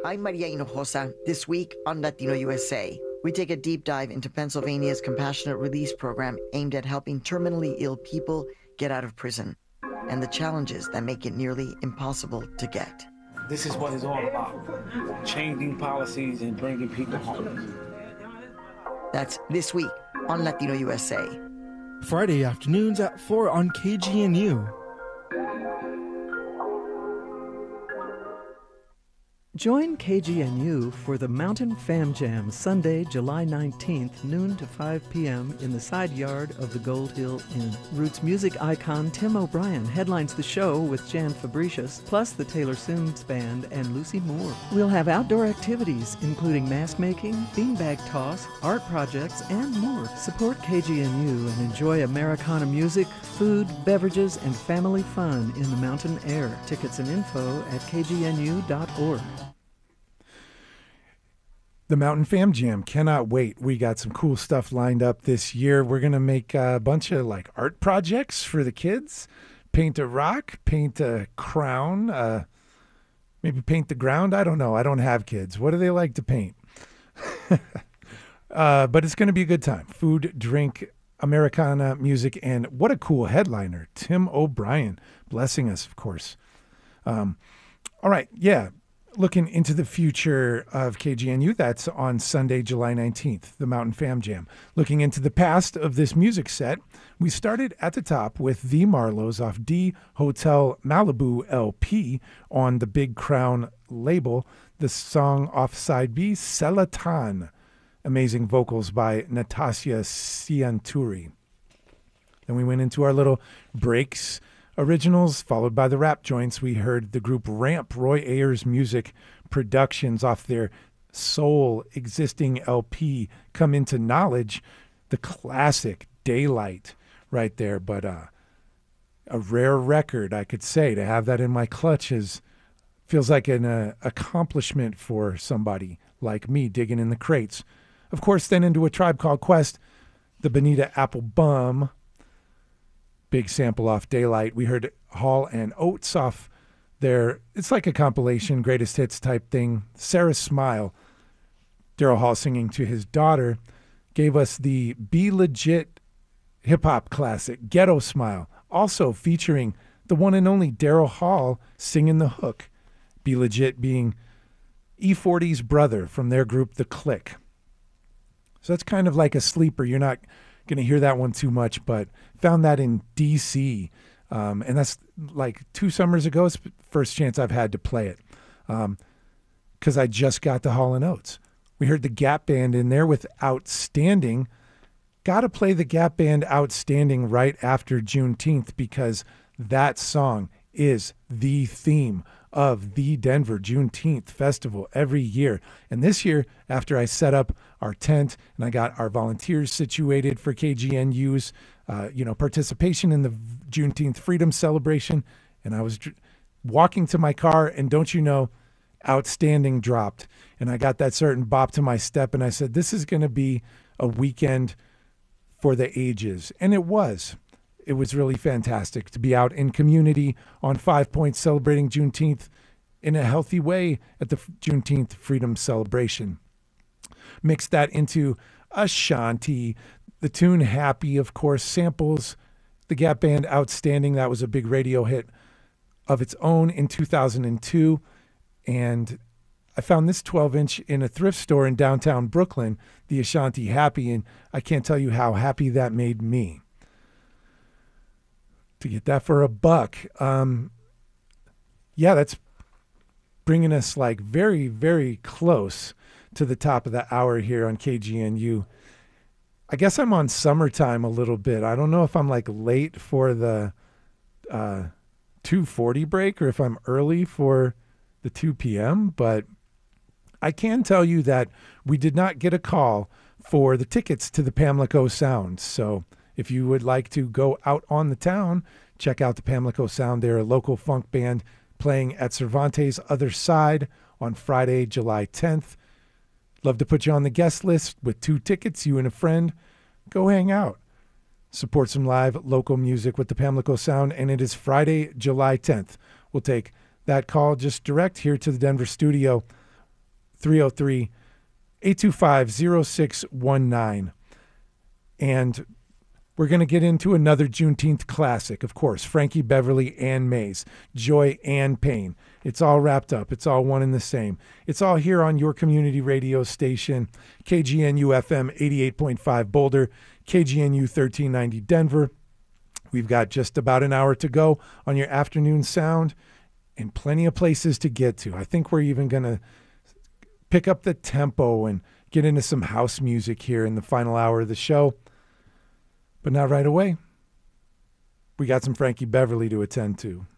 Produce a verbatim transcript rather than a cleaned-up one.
I'm Maria Hinojosa. This week on Latino U S A, we take a deep dive into Pennsylvania's compassionate release program aimed at helping terminally ill people get out of prison and the challenges that make it nearly impossible to get. This is what it's all about, changing policies and bringing people home. That's this week on Latino U S A. Friday afternoons at four on K G N U. Join K G N U for the Mountain Fam Jam, Sunday, July nineteenth, noon to five p.m. in the side yard of the Gold Hill Inn. Roots music icon Tim O'Brien headlines the show with Jan Fabricius, plus the Taylor Swims Band and Lucy Moore. We'll have outdoor activities, including mask making, beanbag toss, art projects, and more. Support K G N U and enjoy Americana music, food, beverages, and family fun in the mountain air. Tickets and info at k g n u dot org. The Mountain Fam Jam. Cannot wait. We got some cool stuff lined up this year. We're going to make a bunch of like art projects for the kids. Paint a rock, paint a crown, uh, maybe paint the ground. I don't know. I don't have kids. What do they like to paint? uh, but it's going to be a good time. Food, drink, Americana music, and what a cool headliner. Tim O'Brien blessing us, of course. Um, all right. Yeah. Looking into the future of K G N U, that's on Sunday, July nineteenth, the Mountain Fam Jam. Looking into the past of this music set, we started at the top with The Marlows off D Hotel Malibu L P on the Big Crown label. The song off side B, Selatan. Amazing vocals by Natasha Cianturi. Then we went into our little breaks originals, followed by the rap joints. We heard the group Ramp, Roy Ayers Music Productions off their Soul Existing L P, Come Into Knowledge, the classic Daylight right there. But uh, a rare record, I could say, to have that in my clutches feels like an uh, accomplishment for somebody like me digging in the crates. Of course, then into A Tribe Called Quest, the Bonita Apple Bum, big sample off Daylight. We heard Hall and Oates off their, it's like a compilation, greatest hits type thing. Sarah Smile, Daryl Hall singing to his daughter, gave us the Be Legit hip hop classic, Ghetto Smile, also featuring the one and only Daryl Hall singing the hook. Be Legit being E forty's brother from their group, The Click. So that's kind of like a sleeper. You're not going to hear that one too much, but found that in D C. Um, and that's like two summers ago. It's the first chance I've had to play it because um, I just got the Hall and Oates. We heard the Gap Band in there with Outstanding. Got to play the Gap Band Outstanding right after Juneteenth because that song is the theme of the Denver Juneteenth Festival every year. And this year, after I set up our tent and I got our volunteers situated for K G N U's, uh, you know, participation in the Juneteenth Freedom Celebration, and I was dr- walking to my car, and don't you know, Outstanding dropped. And I got that certain bop to my step, and I said, this is going to be a weekend for the ages. And it was. It was really fantastic to be out in community on Five Points celebrating Juneteenth in a healthy way at the Juneteenth Freedom Celebration. Mix that into Ashanti, the tune Happy, of course, samples the Gap Band Outstanding. That was a big radio hit of its own in two thousand two. And I found this twelve inch in a thrift store in downtown Brooklyn, the Ashanti Happy, and I can't tell you how happy that made me to get that for a buck. Um, yeah, that's bringing us like very, very close to the top of the hour here on K G N U. I guess I'm on summertime a little bit. I don't know if I'm like late for the uh, two forty break or if I'm early for the two p.m., but I can tell you that we did not get a call for the tickets to the Pamlico Sound. So if you would like to go out on the town, check out the Pamlico Sound. They're a local funk band playing at Cervantes' Other Side on Friday, July tenth. Love to put you on the guest list with two tickets, you and a friend. Go hang out. Support some live local music with the Pamlico Sound, and it is Friday, July tenth. We'll take that call just direct here to the Denver studio. three oh three, eight two five, oh six one nine. And we're going to get into another Juneteenth classic, of course. Frankie Beverly and Mays, Joy and Pain. It's all wrapped up. It's all one and the same. It's all here on your community radio station, K G N U F M eighty-eight point five Boulder, K G N U thirteen ninety Denver. We've got just about an hour to go on your afternoon sound and plenty of places to get to. I think we're even going to pick up the tempo and get into some house music here in the final hour of the show. But not right away. We got some Frankie Beverly to attend to.